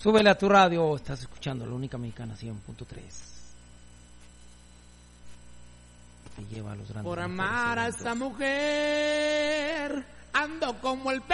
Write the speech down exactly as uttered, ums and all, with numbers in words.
Súbele a tu radio, estás escuchando la única mexicana cien punto tres. Te lleva a los grandes. Por amar a esa mujer, ando como el